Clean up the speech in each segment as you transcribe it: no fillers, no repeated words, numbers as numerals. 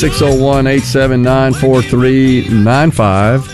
601-879-4395.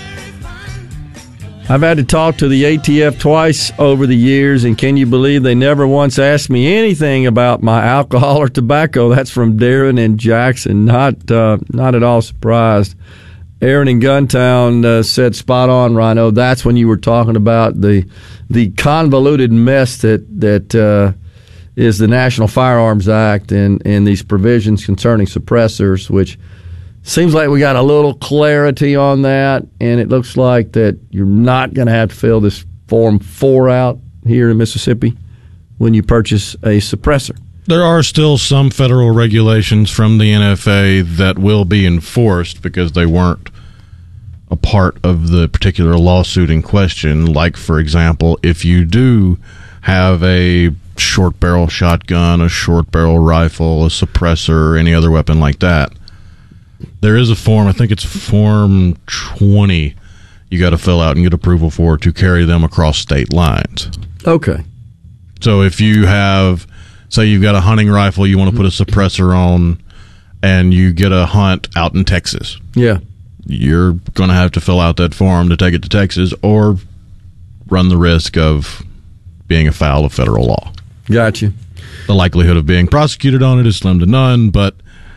I've had to talk to the ATF twice over the years, and can you believe they never once asked me anything about my alcohol or tobacco? That's from Darren and Jackson. Not at all surprised. Aaron in Guntown said spot on, Rhino. That's when you were talking about the convoluted mess that is the National Firearms Act and these provisions concerning suppressors, which seems like we got a little clarity on that, and it looks like that you're not going to have to fill this Form 4 out here in Mississippi when you purchase a suppressor. There are still some federal regulations from the NFA that will be enforced because they weren't a part of the particular lawsuit in question. Like, for example, if you do have a short barrel shotgun, a short barrel rifle, a suppressor, or any other weapon like that, there is a form, I think it's Form 20, you got to fill out and get approval for to carry them across state lines. Okay. So if you have, say you've got a hunting rifle you want to put a suppressor on, and you get a hunt out in Texas. Yeah. You're going to have to fill out that form to take it to Texas or run the risk of being afoul of federal law. Gotcha. The likelihood of being prosecuted on it is slim to none, but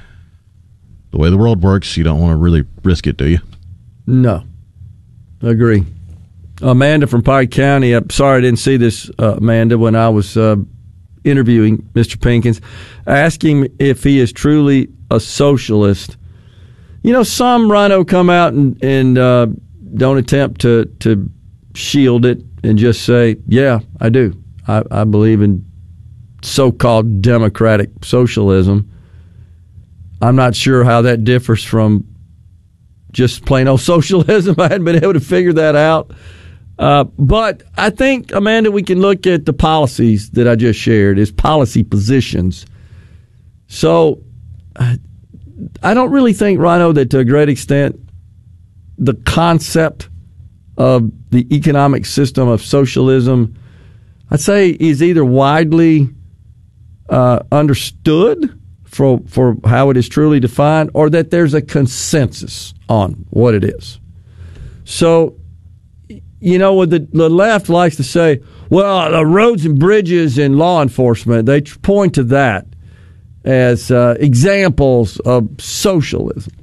the way the world works, you don't want to really risk it, do you? No. Agree. Amanda from Pike County. I'm sorry I didn't see this, Amanda, when I was interviewing Mr. Pinkins. Ask him if he is truly a socialist. You know, some Rhino come out and don't attempt to shield it and just say, yeah, I do. I believe in so-called democratic socialism. I'm not sure how that differs from just plain old socialism. I hadn't been able to figure that out. But I think, Amanda, we can look at the policies that I just shared as policy positions. So I don't really think, Rhino, that to a great extent the concept of the economic system of socialism, I'd say, is either widely understood for how it is truly defined, or that there's a consensus on what it is. So, you know, what the left likes to say, well, the roads and bridges and law enforcement, they point to that as examples of socialism.